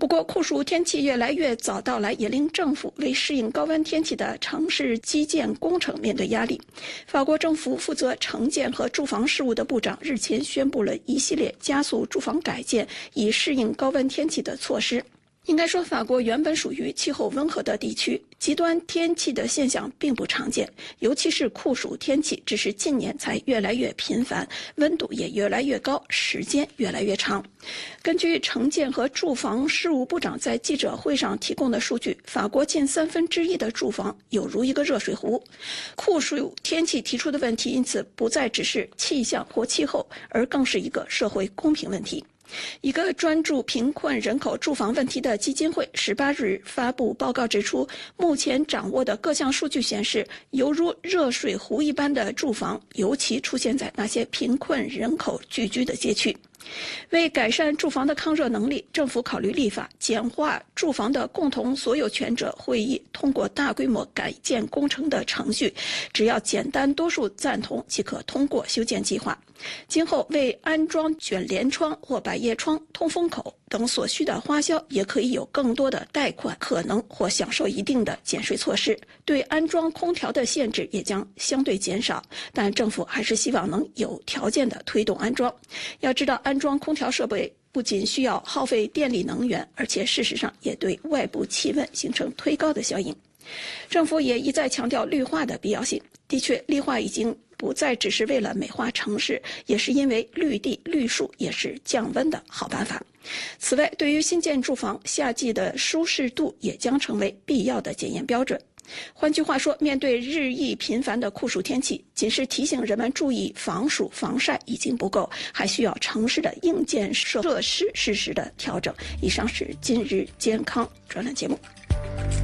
不过，酷暑天气越来越早到来，也令政府为适应高温天气的城市基建工程面对压力。法国政府负责城建和住房事务的部长日前宣布了一系列加速住房改建以适应高温天气的措施。应该说，法国原本属于气候温和的地区，极端天气的现象并不常见，尤其是酷暑天气，只是近年才越来越频繁，温度也越来越高，时间越来越长。根据城建和住房事务部长在记者会上提供的数据，法国近1/3的住房有如一个热水壶。酷暑天气提出的问题，因此不再只是气象或气候，而更是一个社会公平问题。一个专注贫困人口住房问题的基金会18日发布报告指出，目前掌握的各项数据显示，犹如热水壶一般的住房尤其出现在那些贫困人口聚居的街区。为改善住房的抗热能力，政府考虑立法简化住房的共同所有权者会议通过大规模改建工程的程序，只要简单多数赞同即可通过修建计划。今后为安装卷帘窗或百叶窗、通风口等所需的花销，也可以有更多的贷款可能或享受一定的减税措施。对安装空调的限制也将相对减少，但政府还是希望能有条件的推动安装。要知道，安装空调设备不仅需要耗费电力能源，而且事实上也对外部气温形成推高的效应。政府也一再强调绿化的必要性。的确，绿化已经不再只是为了美化城市，也是因为绿地绿树也是降温的好办法。此外，对于新建住房，夏季的舒适度也将成为必要的检验标准。换句话说，面对日益频繁的酷暑天气，仅是提醒人们注意防暑防晒已经不够，还需要城市的硬件设施适时的调整。以上是今日健康专栏节目。